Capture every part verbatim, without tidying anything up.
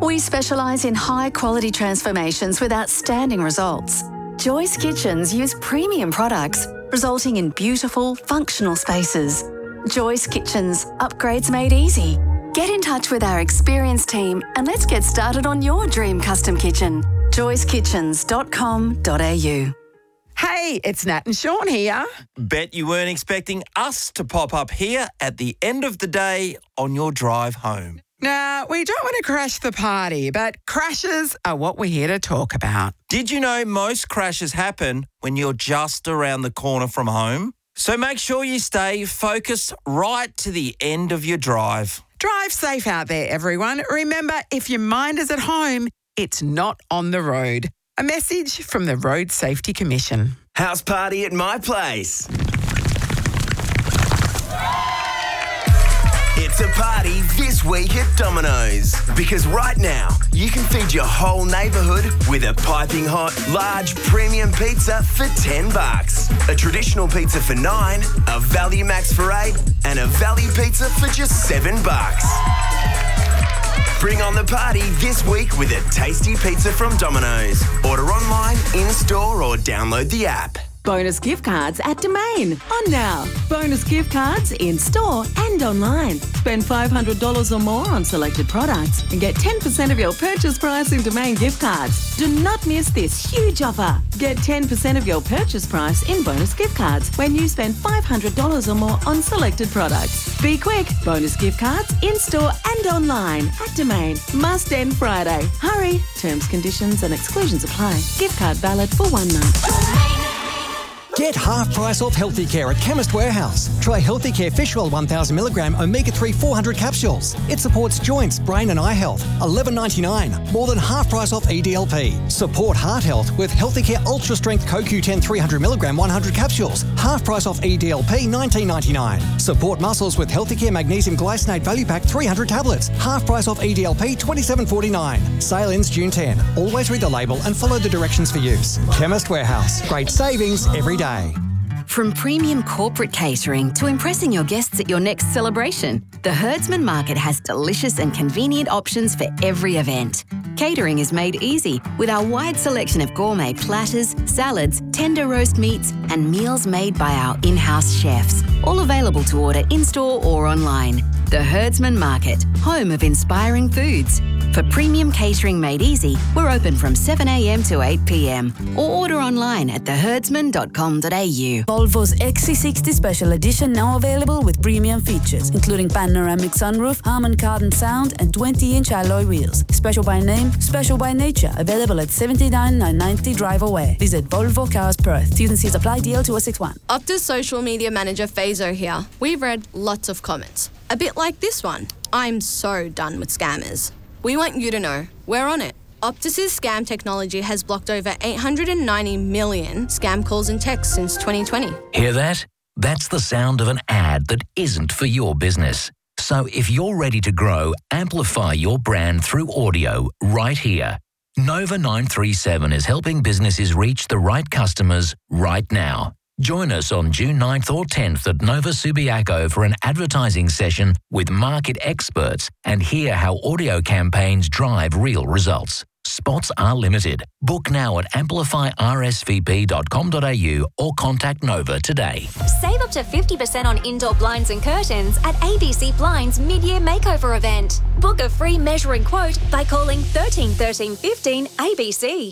We specialise in high-quality transformations with outstanding results. Joyce Kitchens use premium products, resulting in beautiful, functional spaces. Joyce Kitchens, upgrades made easy. Get in touch with our experienced team and let's get started on your dream custom kitchen. joyce kitchens dot com dot a u. Hey, it's Nat and Sean here. Bet you weren't expecting us to pop up here at the end of the day on your drive home. Nah, we don't want to crash the party, but crashes are what we're here to talk about. Did you know most crashes happen when you're just around the corner from home? So make sure you stay focused right to the end of your drive. Drive safe out there, everyone. Remember, if your mind is at home, it's not on the road. A message from the Road Safety Commission. House party at my place. It's a party this week at Domino's. Because right now, you can feed your whole neighbourhood with a piping hot, large premium pizza for ten bucks. A traditional pizza for nine, a value max for eight, and a value pizza for just seven bucks. Bring on the party this week with a tasty pizza from Domino's. Order online, in-store or download the app. Bonus gift cards at Domain. On now. Bonus gift cards in store and online. Spend five hundred dollars or more on selected products and get ten percent of your purchase price in Domain gift cards. Do not miss this huge offer. Get ten percent of your purchase price in bonus gift cards when you spend five hundred dollars or more on selected products. Be quick. Bonus gift cards in store and online at Domain. Must end Friday. Hurry. Terms, conditions and exclusions apply. Gift card valid for one month. Get half price off Healthy Care at Chemist Warehouse. Try Healthy Care Fish Oil one thousand milligram omega three four hundred capsules. It supports joints, brain and eye health. eleven ninety-nine. More than half price off E D L P. Support heart health with Healthy Care Ultra Strength Co Q ten three hundred milligram one hundred capsules. Half price off E D L P nineteen ninety-nine. Support muscles with Healthy Care Magnesium Glycinate Value Pack three hundred tablets. Half price off E D L P twenty-seven forty-nine. Sale ends June tenth. Always read the label and follow the directions for use. Chemist Warehouse. Great savings every day. From premium corporate catering to impressing your guests at your next celebration, the Herdsman Market has delicious and convenient options for every event. Catering is made easy with our wide selection of gourmet platters, salads, tender roast meats, and meals made by our in-house chefs, all available to order in-store or online. The Herdsman Market, home of inspiring foods. For premium catering made easy, we're open from seven a m to eight p m or order online at the herdsman dot com dot a u. Volvo's X C sixty Special Edition now available with premium features, including panoramic sunroof, Harman Kardon sound, and twenty inch alloy wheels. Special by name, special by nature. Available at seventy-nine thousand nine hundred ninety Drive Away. Visit Volvo Cars Perth. T's and C's apply. D L two oh six one. Optus social media manager Fazo here. We've read lots of comments. A bit like this one. I'm so done with scammers. We want you to know we're on it. Optus's scam technology has blocked over eight hundred ninety million scam calls and texts since twenty twenty. Hear that? That's the sound of an ad that isn't for your business. So if you're ready to grow, amplify your brand through audio right here. Nova nine three seven is helping businesses reach the right customers right now. Join us on June ninth or tenth at Nova Subiaco for an advertising session with market experts and hear how audio campaigns drive real results. Spots are limited. Book now at amplify r s v p dot com dot a u or contact Nova today. Save up to fifty percent on indoor blinds and curtains at A B C Blinds mid-year makeover event. Book a free measuring quote by calling thirteen thirteen fifteen A B C.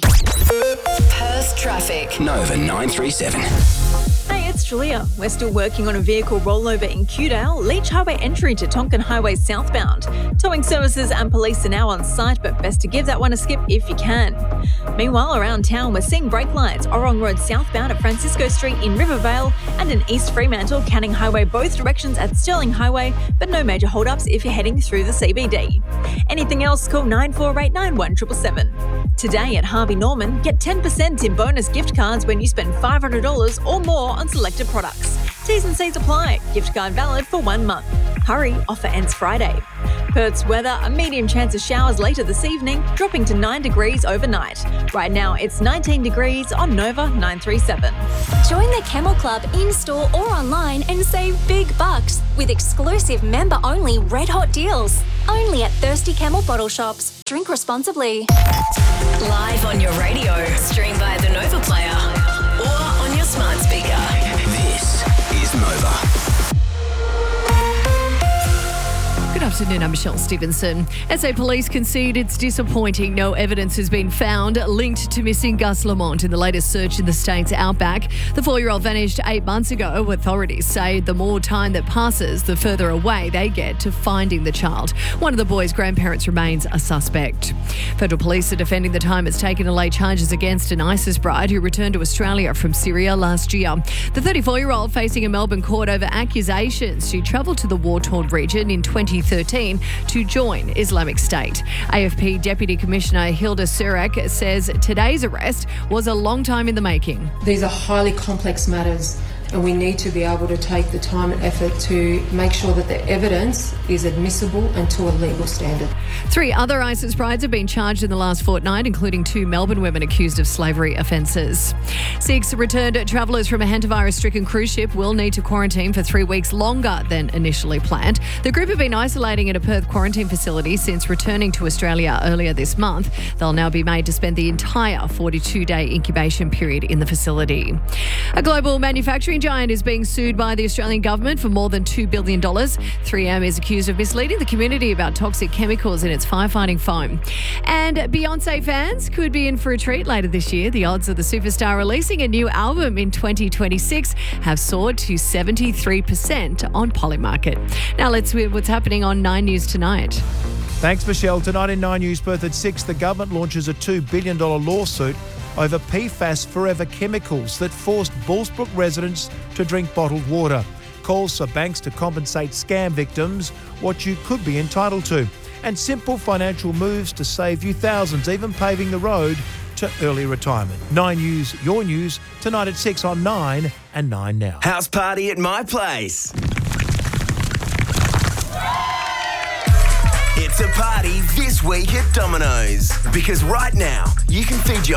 Perth traffic. Nova nine three seven. Hey, it's Julia. We're still working on a vehicle rollover in Cudale, Leach Highway entry to Tonkin Highway southbound. Towing services and police are now on site, but best to give that one a skip if you can. Meanwhile, around town, we're seeing brake lights Orong Road southbound at Francisco Street in Rivervale and in East Fremantle, Canning Highway both directions at Stirling Highway, but no major hold-ups if you're heading through the C B D. Anything else, call nine four eight nine one seven seven seven. Today at Harvey Norman, get ten percent in bonus gift cards when you spend five hundred dollars or more on selected products. T's and C's apply. Gift card valid for one month. Hurry, offer ends Friday. Perth's weather, a medium chance of showers later this evening, dropping to nine degrees overnight. Right now, it's nineteen degrees on Nova nine three seven. Join the Camel Club in-store or online and save big bucks with exclusive member-only red-hot deals. Only at Thirsty Camel bottle shops. Drink responsibly. Live on your radio, stream via the Nova Player or on your smart speaker. This is Nova. Good afternoon, I'm Michelle Stevenson. S A Police concede it's disappointing no evidence has been found linked to missing Gus Lamont in the latest search in the state's outback. The four-year-old vanished eight months ago. Authorities say the more time that passes, the further away they get to finding the child. One of the boy's grandparents remains a suspect. Federal police are defending the time it's taken to lay charges against an ISIS bride who returned to Australia from Syria last year. The thirty-four-year-old facing a Melbourne court over accusations she travelled to the war-torn region in twenty thirteen to join Islamic State. A F P Deputy Commissioner Hilda Surak says today's arrest was a long time in the making. These are highly complex matters, and we need to be able to take the time and effort to make sure that the evidence is admissible and to a legal standard. Three other ISIS brides have been charged in the last fortnight, including two Melbourne women accused of slavery offences. Six returned travellers from a hantavirus-stricken cruise ship will need to quarantine for three weeks longer than initially planned. The group have been isolating in a Perth quarantine facility since returning to Australia earlier this month. They'll now be made to spend the entire forty-two day incubation period in the facility. A global manufacturing giant is being sued by the Australian government for more than two billion dollars. three M is accused of misleading the community about toxic chemicals in its firefighting foam. And Beyonce fans could be in for a treat later this year. The odds of the superstar releasing a new album in twenty twenty-six have soared to seventy-three percent on Polymarket. Now let's hear what's happening on Nine News tonight. Thanks, Michelle. Tonight in Nine News Perth at six, the government launches a two billion dollars lawsuit over P FAS Forever chemicals that forced Bullsbrook residents to drink bottled water. Calls for banks to compensate scam victims what you could be entitled to. And simple financial moves to save you thousands, even paving the road to early retirement. Nine News, your news, tonight at six on Nine and Nine Now. House party at my place. It's a party this week at Domino's. Because right now, you can feed your